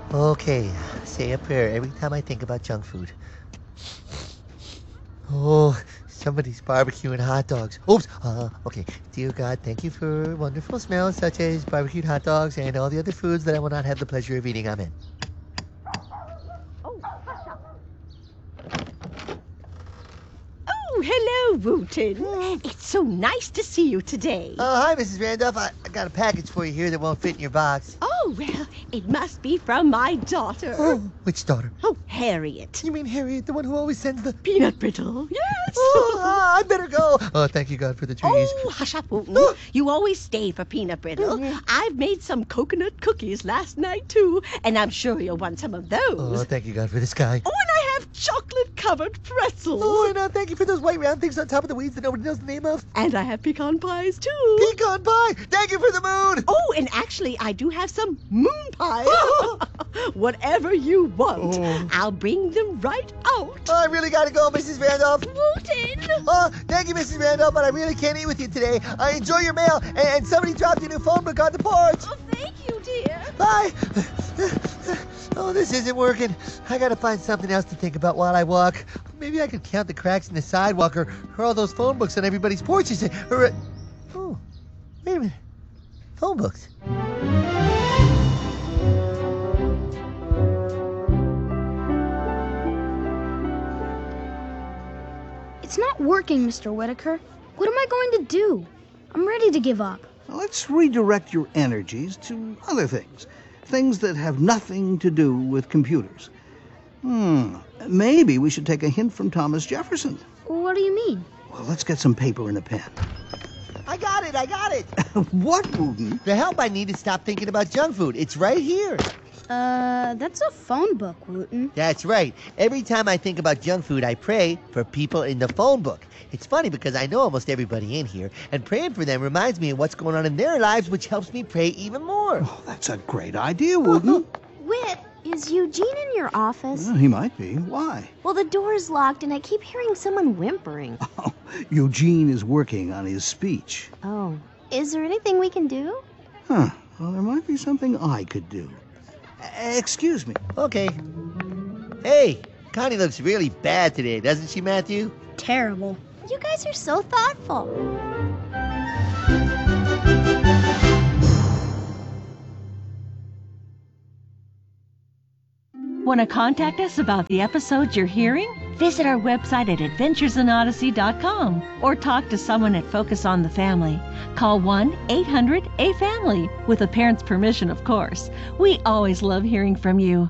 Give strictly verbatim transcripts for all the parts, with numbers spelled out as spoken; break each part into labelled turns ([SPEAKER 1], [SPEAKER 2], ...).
[SPEAKER 1] Okay, say a prayer every time I think about junk food. Oh, somebody's barbecuing hot dogs. Oops. Uh, okay. Dear God, thank you for wonderful smells such as barbecued hot dogs and all the other foods that I will not have the pleasure of eating. Amen.
[SPEAKER 2] Oh, hello, Wooten. It's so nice to see you today.
[SPEAKER 1] Oh, hi, Missus Randolph. I, I got a package for you here that won't fit in your box.
[SPEAKER 2] Oh, well, it must be from my daughter.
[SPEAKER 1] Oh, which daughter?
[SPEAKER 2] Oh, Harriet.
[SPEAKER 1] You mean Harriet, the one who always sends the...
[SPEAKER 2] Peanut brittle, yes.
[SPEAKER 1] Oh, I better go. Oh, thank you, God, for the trees.
[SPEAKER 2] Oh, hush up, Wooten. You always stay for peanut brittle. I've made some coconut cookies last night, too, and I'm sure you'll want some of those.
[SPEAKER 1] Oh, thank you, God, for the sky.
[SPEAKER 2] Oh, and I have chocolate-covered pretzels.
[SPEAKER 1] Oh, and uh, thank you for those white round things on top of the weeds that nobody knows the name of.
[SPEAKER 2] And I have pecan pies, too.
[SPEAKER 1] Pecan pie. Thank you for the moon.
[SPEAKER 2] Oh, and actually, I do have some moon pies. Whatever you want,
[SPEAKER 1] Oh.
[SPEAKER 2] I'll bring them right out.
[SPEAKER 1] Oh, I really got to go, Missus Randolph.
[SPEAKER 2] Wooten.
[SPEAKER 1] Oh, thank you, Missus Randolph, but I really can't eat with you today. I enjoy your mail, and, and somebody dropped your new phone book on the porch.
[SPEAKER 2] Oh, thank you, dear.
[SPEAKER 1] Bye. Oh, this isn't working. I gotta find something else to think about while I walk. Maybe I could count the cracks in the sidewalk, or, or all those phone books on everybody's porches. Or, uh, oh, wait a minute. Phone books.
[SPEAKER 3] It's not working, Mister Whitaker. What am I going to do? I'm ready to give up.
[SPEAKER 4] Let's redirect your energies to other things. Things that have nothing to do with computers. Hmm. Maybe we should take a hint from Thomas Jefferson.
[SPEAKER 3] What do you mean?
[SPEAKER 4] Well, let's get some paper and a pen.
[SPEAKER 1] I got it, I got it.
[SPEAKER 4] What, Wooten?
[SPEAKER 1] The help I need to stop thinking about junk food. It's right here.
[SPEAKER 3] Uh, that's a phone book, Wooten.
[SPEAKER 1] That's right. Every time I think about junk food, I pray for people in the phone book. It's funny because I know almost everybody in here, and praying for them reminds me of what's going on in their lives, which helps me pray even more.
[SPEAKER 4] Oh, that's a great idea, Wooten.
[SPEAKER 5] Whit, is Eugene in your office?
[SPEAKER 4] Well, he might be. Why?
[SPEAKER 5] Well, the door is locked and I keep hearing someone whimpering.
[SPEAKER 4] Oh, Eugene is working on his speech.
[SPEAKER 5] Oh, is there anything we can do?
[SPEAKER 4] Huh. Well, there might be something I could do. Uh, excuse me.
[SPEAKER 1] Okay. Hey, Connie looks really bad today, doesn't she, Matthew?
[SPEAKER 3] Terrible.
[SPEAKER 5] You guys are so thoughtful.
[SPEAKER 6] Want to contact us about the episodes you're hearing? Visit our website at adventures in odyssey dot com or talk to someone at Focus on the Family. Call one eight hundred A family, with a parent's permission, of course. We always love hearing from you.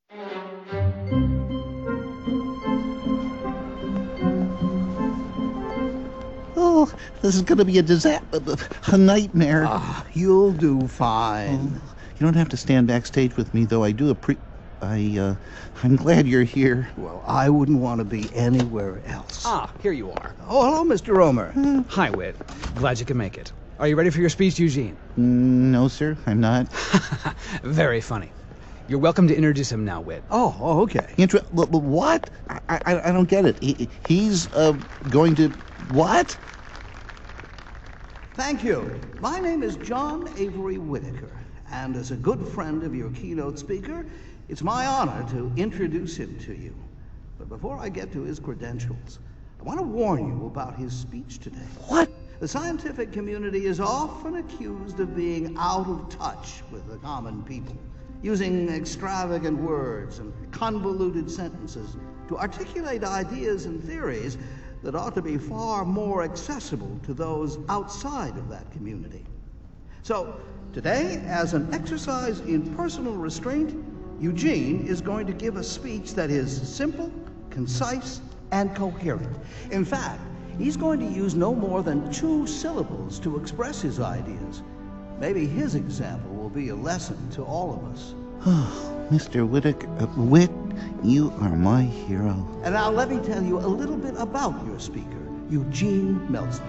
[SPEAKER 7] Oh, this is going to be a disaster, a nightmare.
[SPEAKER 4] Ah, you'll do fine.
[SPEAKER 7] Oh, you don't have to stand backstage with me, though I do appre... I, uh, I'm glad you're here.
[SPEAKER 4] Well, I wouldn't want to be anywhere else.
[SPEAKER 8] Ah, here you are.
[SPEAKER 4] Oh, hello, Mister Romer.
[SPEAKER 8] Hi, Whit. Glad you can make it. Are you ready for your speech, Eugene?
[SPEAKER 7] No, sir, I'm not.
[SPEAKER 8] Very funny. You're welcome to introduce him now, Whit.
[SPEAKER 4] Oh, oh, okay.
[SPEAKER 7] Inter- wh- wh- what? I, I, I don't get it. He, he's, uh, going to... What?
[SPEAKER 4] Thank you. My name is John Avery Whitaker, and as a good friend of your keynote speaker, it's my honor to introduce him to you. But before I get to his credentials, I want to warn you about his speech today.
[SPEAKER 7] What?
[SPEAKER 4] The scientific community is often accused of being out of touch with the common people, using extravagant words and convoluted sentences to articulate ideas and theories that ought to be far more accessible to those outside of that community. So, today, as an exercise in personal restraint, Eugene is going to give a speech that is simple, concise, and coherent. In fact, he's going to use no more than two syllables to express his ideas. Maybe his example will be a lesson to all of us.
[SPEAKER 7] Oh, Mister Whitaker, uh, Whit, you are my hero.
[SPEAKER 4] And now let me tell you a little bit about your speaker, Eugene Meltzner.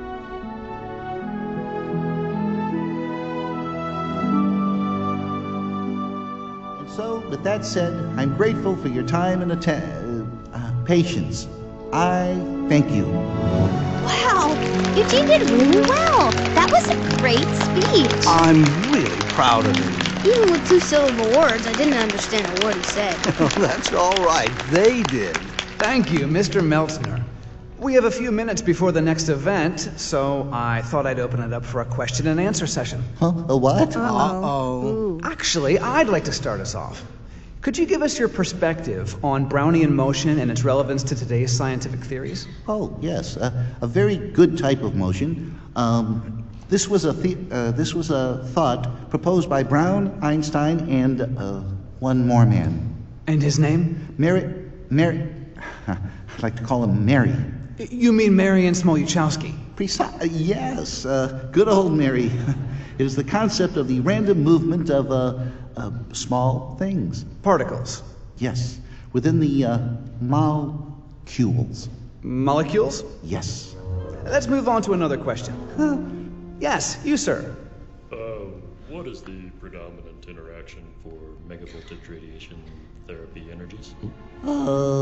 [SPEAKER 7] And so, with that said, I'm grateful for your time and atten- uh, patience. I thank you.
[SPEAKER 5] Wow, Eugene did really well. That was a great speech.
[SPEAKER 4] I'm really proud of him.
[SPEAKER 3] Even with two-syllable words, I didn't understand a word he said.
[SPEAKER 4] That's all right. They did.
[SPEAKER 8] Thank you, Mister Meltzner. We have a few minutes before the next event, so I thought I'd open it up for a question and answer session.
[SPEAKER 7] Huh? A what?
[SPEAKER 4] Uh-oh.
[SPEAKER 8] Actually, I'd like to start us off. Could you give us your perspective on Brownian motion and its relevance to today's scientific theories?
[SPEAKER 7] Oh, yes. Uh, a very good type of motion. Um, this was a the- uh, this was a thought proposed by Brown, Einstein, and uh, one more man.
[SPEAKER 8] And his name?
[SPEAKER 7] Mary. Mary. I'd like to call him Mary.
[SPEAKER 8] You mean Marian Smoluchowski?
[SPEAKER 7] Precise. Yes. Uh, good old Mary. It is the concept of the random movement of uh, uh, small things.
[SPEAKER 8] Particles.
[SPEAKER 7] Yes. Within the uh, molecules.
[SPEAKER 8] Molecules?
[SPEAKER 7] Yes.
[SPEAKER 8] Let's move on to another question. Yes, you, sir.
[SPEAKER 9] Uh, what is the predominant interaction for megavoltage radiation therapy energies?
[SPEAKER 7] Uh,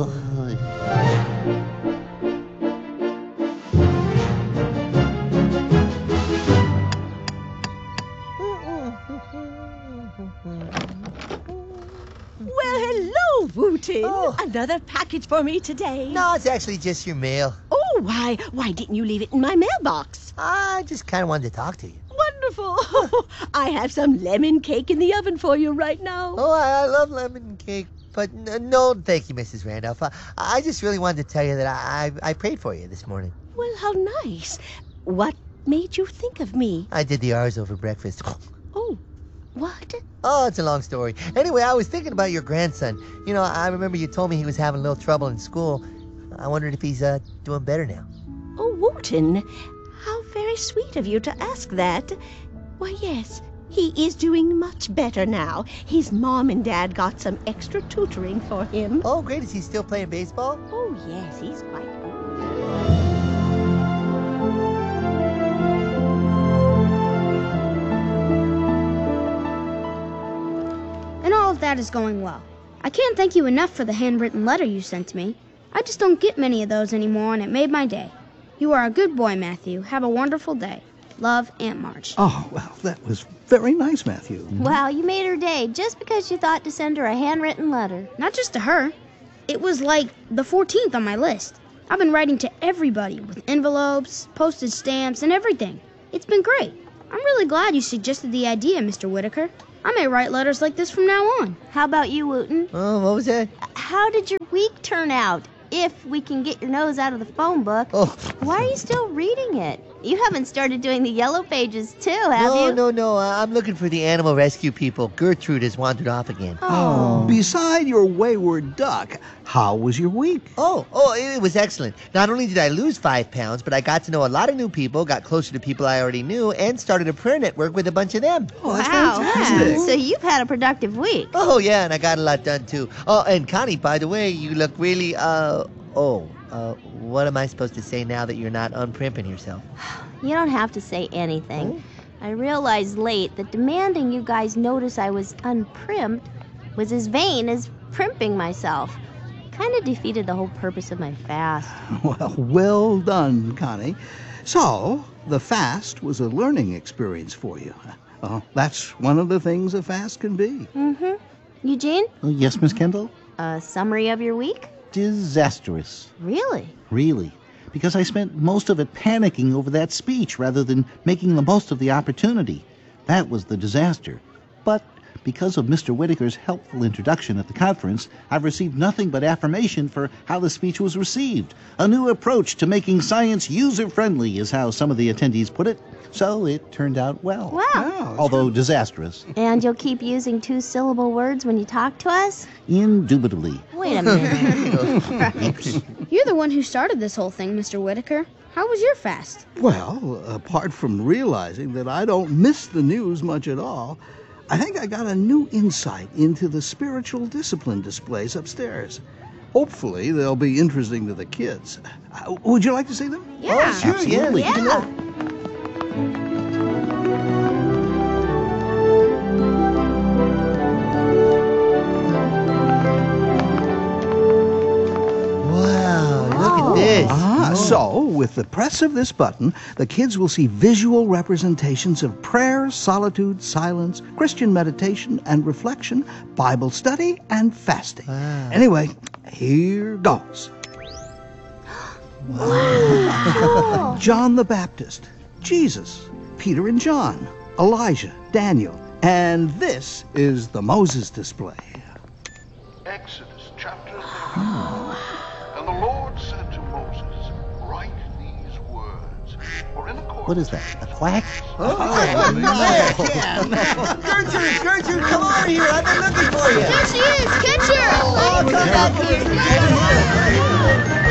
[SPEAKER 2] Well, hello, Wooten.
[SPEAKER 1] Oh.
[SPEAKER 2] Another package for me today.
[SPEAKER 1] No, it's actually just your mail.
[SPEAKER 2] Oh, why? Why didn't you leave it in my mailbox?
[SPEAKER 1] I just kind of wanted to talk to you.
[SPEAKER 2] Wonderful. I have some lemon cake in the oven for you right now.
[SPEAKER 1] Oh, I, I love lemon cake. But n- no, thank you, Missus Randolph. I, I just really wanted to tell you that I, I I prayed for you this morning.
[SPEAKER 2] Well, how nice. What made you think of me?
[SPEAKER 1] I did the R's over breakfast.
[SPEAKER 2] Oh, what?
[SPEAKER 1] Oh, it's a long story. Anyway, I was thinking about your grandson. You know, I remember you told me he was having a little trouble in school. I wondered if he's uh, doing better now.
[SPEAKER 2] Oh, Wooten, how very sweet of you to ask that. Why, yes, he is doing much better now. His mom and dad got some extra tutoring for him.
[SPEAKER 1] Oh, great. Is he still playing baseball?
[SPEAKER 2] Oh, yes, he's quite good.
[SPEAKER 3] And all of that is going well. I can't thank you enough for the handwritten letter you sent me. I just don't get many of those anymore, and it made my day. You are a good boy, Matthew. Have a wonderful day. Love, Aunt Marge.
[SPEAKER 4] Oh, well, that was very nice, Matthew.
[SPEAKER 5] Wow, you made her day just because you thought to send her a handwritten letter.
[SPEAKER 3] Not just to her. It was like the fourteenth on my list. I've been writing to everybody with envelopes, postage stamps, and everything. It's been great. I'm really glad you suggested the idea, Mister Whitaker. I may write letters like this from now on.
[SPEAKER 5] How about you, Wooten?
[SPEAKER 1] Oh, what was that?
[SPEAKER 5] How did your week turn out? If we can get your nose out of the phone book.
[SPEAKER 1] Oh.
[SPEAKER 5] Why are you still reading it? You haven't started doing the yellow pages too, have
[SPEAKER 1] no,
[SPEAKER 5] you?
[SPEAKER 1] no, no. Uh, I'm looking for the animal rescue people. Gertrude has wandered off again.
[SPEAKER 5] Oh.
[SPEAKER 4] Beside your wayward duck, how was your week?
[SPEAKER 1] Oh, oh, it was excellent. Not only did I lose five pounds, but I got to know a lot of new people, got closer to people I already knew, and started a prayer network with a bunch of them.
[SPEAKER 4] Oh, that's
[SPEAKER 5] Wow.
[SPEAKER 4] fantastic.
[SPEAKER 5] Yeah. So you've had a productive week.
[SPEAKER 1] Oh, yeah, and I got a lot done, too. Oh, and Connie, by the way, you look really, uh, oh, uh, what am I supposed to say now that you're not unprimping yourself?
[SPEAKER 5] You don't have to say anything. I realized late that demanding you guys notice I was unprimped was as vain as primping myself. Kind of defeated the whole purpose of my fast.
[SPEAKER 4] Well, well done, Connie. So, the fast was a learning experience for you. Well, that's one of the things a fast can be.
[SPEAKER 5] Mm-hmm. Eugene,
[SPEAKER 7] oh, yes, Miss Kendall?
[SPEAKER 5] a summary of your week?
[SPEAKER 7] Disastrous.
[SPEAKER 5] Really?
[SPEAKER 7] Really. Because I spent most of it panicking over that speech rather than making the most of the opportunity. That was the disaster. But because of Mister Whitaker's helpful introduction at the conference, I've received nothing but affirmation for how the speech was received. A new approach to making science user-friendly is how some of the attendees put it. So it turned out well.
[SPEAKER 5] Wow.
[SPEAKER 4] Wow,
[SPEAKER 7] Although disastrous.
[SPEAKER 5] And you'll keep using two-syllable words when you talk to us?
[SPEAKER 7] Indubitably.
[SPEAKER 5] Wait a minute.
[SPEAKER 3] You're the one who started this whole thing, Mister Whitaker. How was your fast?
[SPEAKER 4] Well, apart from realizing that I don't miss the news much at all, I think I got a new insight into the spiritual discipline displays upstairs. Hopefully, they'll be interesting to the kids. Uh, would you like to see them?
[SPEAKER 3] Yeah.
[SPEAKER 1] Oh, sure,
[SPEAKER 7] Absolutely.
[SPEAKER 1] yeah.
[SPEAKER 5] Yeah.
[SPEAKER 1] Wow, look at this.
[SPEAKER 4] Ah, So, with the press of this button, the kids will see visual representations of prayer, solitude, silence, Christian meditation and reflection, Bible study, and fasting.
[SPEAKER 1] Wow.
[SPEAKER 4] Anyway, here goes.
[SPEAKER 5] Wow.
[SPEAKER 4] John the Baptist, Jesus, Peter and John, Elijah, Daniel, and this is the Moses display.
[SPEAKER 10] Exodus chapter thirty. And the Lord said to Moses, write these words, for in accordance...
[SPEAKER 7] What is that? A quack?
[SPEAKER 1] Oh, there again. Gertrude, Gertrude, come over here. I've been looking for you.
[SPEAKER 3] There she is! Catch her!
[SPEAKER 1] Oh, come back here.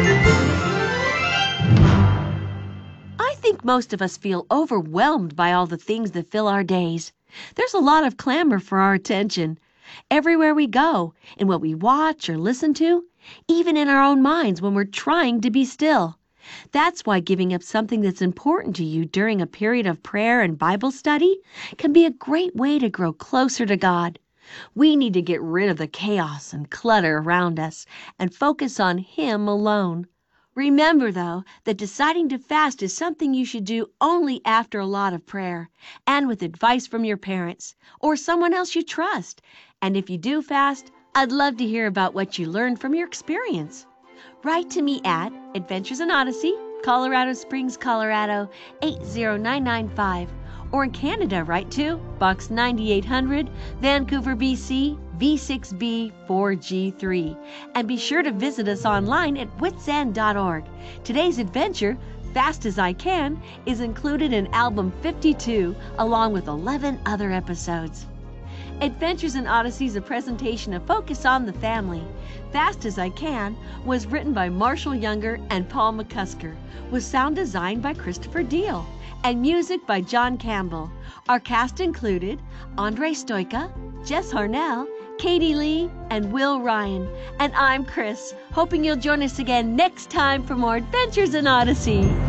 [SPEAKER 6] I think most of us feel overwhelmed by all the things that fill our days. There's a lot of clamor for our attention. Everywhere we go, in what we watch or listen to, even in our own minds when we're trying to be still. That's why giving up something that's important to you during a period of prayer and Bible study can be a great way to grow closer to God. We need to get rid of the chaos and clutter around us and focus on Him alone. Remember, though, that deciding to fast is something you should do only after a lot of prayer and with advice from your parents or someone else you trust. And if you do fast, I'd love to hear about what you learned from your experience. Write to me at Adventures in Odyssey, Colorado Springs, Colorado, eight zero nine nine five. Or in Canada, write to Box ninety-eight hundred, Vancouver, B C, V six B four G three. And be sure to visit us online at wits end dot org. Today's adventure, Fast as I Can, is included in Album fifty-two, along with eleven other episodes. Adventures in Odyssey is a presentation of Focus on the Family. Fast as I Can was written by Marshall Younger and Paul McCusker, with sound designed by Christopher Deal, and music by John Campbell. Our cast included Andre Stoika, Jess Harnell, Katie Lee, and Will Ryan. And I'm Chris, hoping you'll join us again next time for more Adventures in Odyssey.